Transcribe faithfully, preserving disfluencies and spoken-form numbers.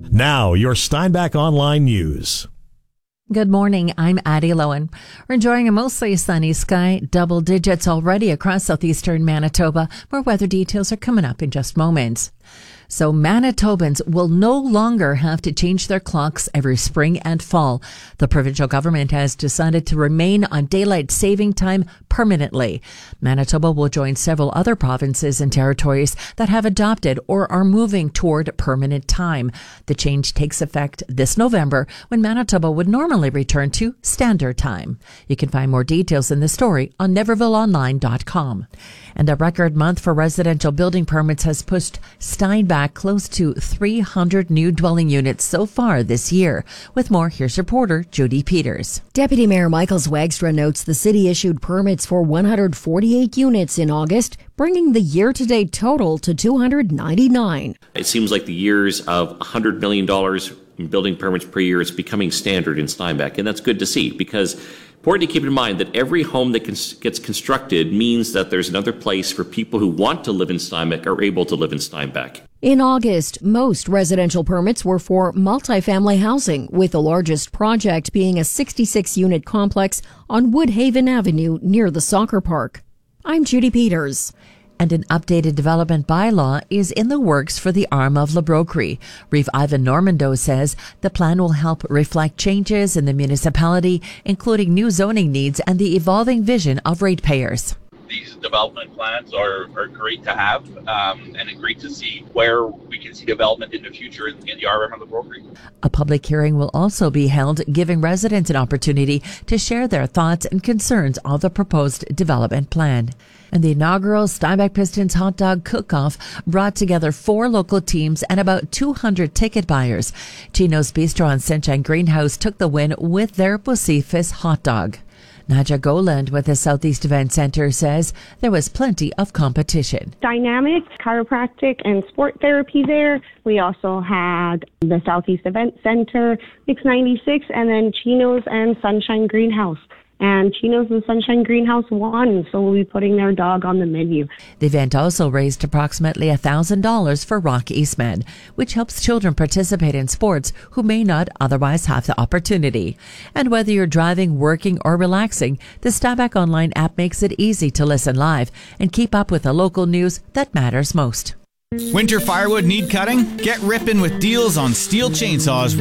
Now, your Steinbach Online News. Good morning. I'm Addie Lowen. We're enjoying a mostly sunny sky, double digits already across southeastern Manitoba. More weather details are coming up in just moments. So Manitobans will no longer have to change their clocks every spring and fall. The provincial government has decided to remain on daylight saving time permanently. Manitoba will join several other provinces and territories that have adopted or are moving toward permanent time. The change takes effect this November, when Manitoba would normally return to standard time. You can find more details in the story on neverville online dot com. And a record month for residential building permits has pushed Steinbach close to three hundred new dwelling units so far this year. With more, here's reporter Judy Peters. Deputy Mayor Michael Zwagstra notes the city issued permits for one hundred forty-eight units in August, bringing the year-to-date total to two hundred ninety-nine. It seems like the years of one hundred million dollars in building permits per year is becoming standard in Steinbach, and that's good to see, because important to keep in mind that every home that gets constructed means that there's another place for people who want to live in Steinbach are able to live in Steinbach. In August, most residential permits were for multifamily housing, with the largest project being a sixty-six unit complex on Woodhaven Avenue near the soccer park. I'm Judy Peters. And an updated development bylaw is in the works for the arm of La Broquerie. Reeve Ivan Normando says the plan will help reflect changes in the municipality, including new zoning needs and the evolving vision of ratepayers. These development plans are, are great to have, um, and it's great to see where we can see development in the future in, in the R M of La Broquerie. A public hearing will also be held, giving residents an opportunity to share their thoughts and concerns on the proposed development plan. And the inaugural Steinbach Pistons Hot Dog Cook-Off brought together four local teams and about two hundred ticket buyers. Chino's Bistro and Sunshine Greenhouse took the win with their Bucifus hot dog. Nadja Goland with the Southeast Event Center says there was plenty of competition. Dynamic chiropractic and sport therapy there. We also had the Southeast Event Center, Mix ninety-six, and then Chino's and Sunshine Greenhouse. And Chino's and Sunshine Greenhouse won, so we'll be putting their dog on the menu. The event also raised approximately one thousand dollars for Rock Eastman, which helps children participate in sports who may not otherwise have the opportunity. And whether you're driving, working, or relaxing, the Steinbach Online app makes it easy to listen live and keep up with the local news that matters most. Winter firewood need cutting? Get ripping with deals on Steel chainsaws